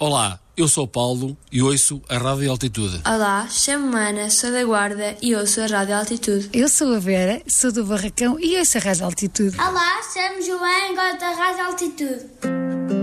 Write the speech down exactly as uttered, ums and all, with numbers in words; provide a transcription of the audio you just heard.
Olá, eu sou o Paulo e ouço a Rádio Altitude. Olá, chamo-me Ana, sou da Guarda e ouço a Rádio Altitude. Eu sou a Vera, sou do Barracão e ouço a Rádio Altitude. Olá, chamo-me João e gosto da Rádio Altitude.